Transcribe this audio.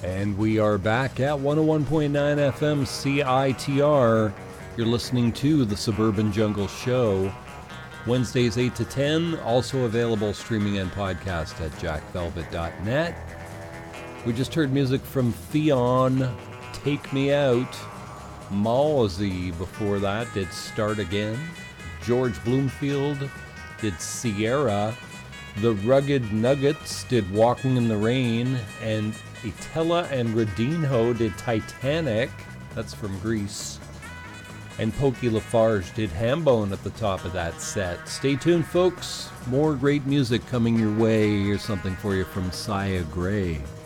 And we are back at 101.9 FM CITR. You're listening to The Suburban Jungle Show. Wednesdays 8 to 10, also available streaming and podcast at jackvelvet.net. We just heard music from Theon, Take Me Out. Mawsey before that did Start Again. George Bloomfield did Sierra. The Rugged Nuggets did Walking in the Rain. And Itella and Rodinho did Titanic. That's from Greece. And Pokey Lafarge did Hambone at the top of that set. Stay tuned, folks. More great music coming your way. Here's something for you from Sia Gray.